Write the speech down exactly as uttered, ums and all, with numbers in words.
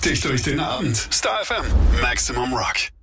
dich durch den Abend. Star F M, Maximum Rock.